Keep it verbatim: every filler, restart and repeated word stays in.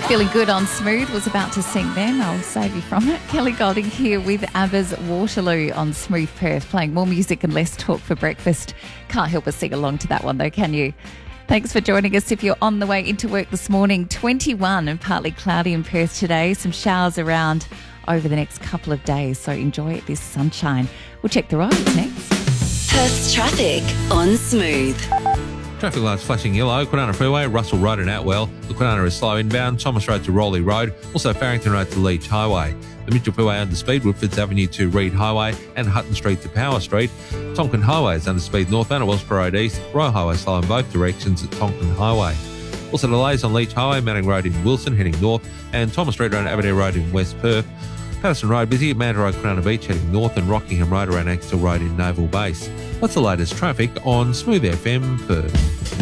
Feeling good on Smooth. Was about to sing then. I'll save you from it. Kelly Golding here with ABBA's Waterloo on Smooth Perth, playing more music and less talk for breakfast. Can't help but sing along to that one though, can you? Thanks for joining us. If you're on the way into work this morning, twenty-one and partly cloudy in Perth today. Some showers around over the next couple of days, so enjoy this sunshine. We'll check the roads next. Perth's traffic on Smooth. Traffic lights flashing yellow. Kwinana Freeway, Russell Road and Atwell. The Kwinana is slow inbound. Thomas Road to Rowley Road. Also Farrington Road to Leach Highway. The Mitchell Freeway under speed. Woodfords Avenue to Reed Highway and Hutton Street to Power Street. Tonkin Highway is under speed northbound at Wellsborough Road East. Royal Highway slow in both directions at Tonkin Highway. Also delays on Leach Highway, Manning Road in Wilson heading north and Thomas Street Road and Aberdeen Road in West Perth. Patterson Road busy at Manta Road, Kwinana Beach heading north and Rockingham Road around Axtell Road in Naval Base. What's the latest traffic on Smooth F M Perth?